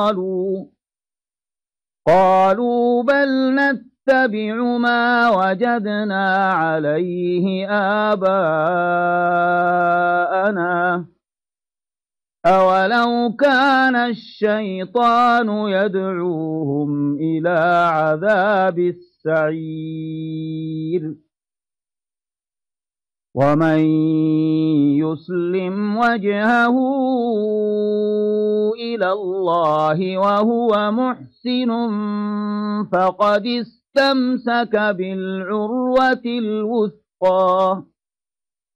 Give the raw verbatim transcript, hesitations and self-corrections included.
قالوا قالوا بل نتبع ما وجدنا عليه آباءنا أولو كان الشيطان يدعوهم إلى عذاب السعير ومن يسلم وجهه إلى الله وهو محسن فقد استمسك بالعروة الوثقى